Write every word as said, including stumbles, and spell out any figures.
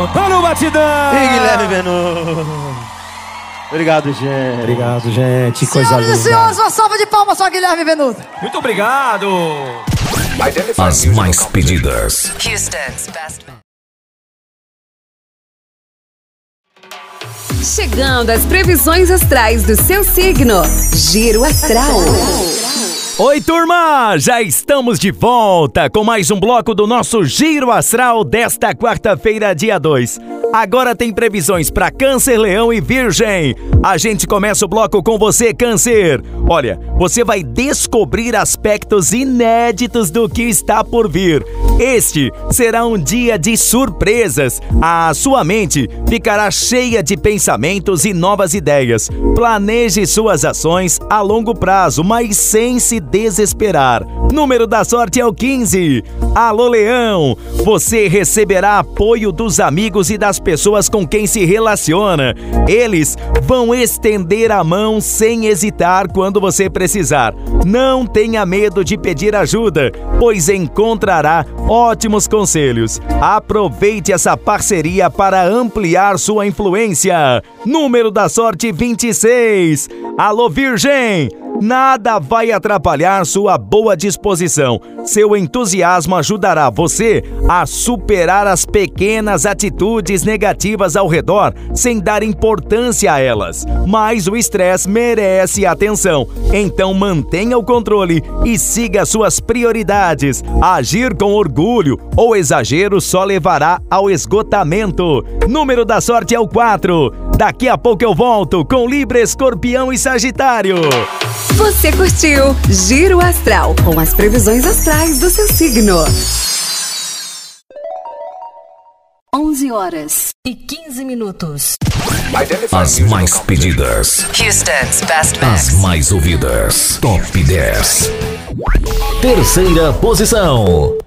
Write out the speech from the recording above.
Olha o batidão! E Guilherme Benuto. Obrigado, gente. Obrigado, gente. Coisa Senhoras linda. e senhores, uma salva de palmas para Guilherme Benuto. Muito obrigado. As mais pedidas. Houston's best man. Chegando às previsões astrais do seu signo. Giro Astral. Oi, turma! Já estamos de volta com mais um bloco do nosso Giro Astral desta quarta-feira, dia dois. Agora tem previsões para Câncer, Leão e Virgem. A gente começa o bloco com você, Câncer. Olha, você vai descobrir aspectos inéditos do que está por vir. Este será um dia de surpresas. A sua mente ficará cheia de pensamentos e novas ideias. Planeje suas ações a longo prazo, mas sem se desesperar. Número da sorte é o quinze. Alô, Leão! Você receberá apoio dos amigos e das pessoas com quem se relaciona. Eles vão estender a mão sem hesitar quando você precisar. Não tenha medo de pedir ajuda, pois encontrará ótimos conselhos. Aproveite essa parceria para ampliar sua influência. Número da sorte vinte e seis. Alô, Virgem! Nada vai atrapalhar sua boa disposição. Seu entusiasmo ajudará você a superar as pequenas atitudes negativas ao redor sem dar importância a elas. Mas o estresse merece atenção. Então mantenha o controle e siga suas prioridades. Agir com orgulho ou exagero só levará ao esgotamento. Número da sorte é o quatro. Daqui a pouco eu volto com Libra, Escorpião e Sagitário. Você curtiu Giro Astral com as previsões astrais do seu signo. onze horas e quinze minutos. As mais pedidas. Houston's best man. As mais ouvidas. Top dez. Terceira posição.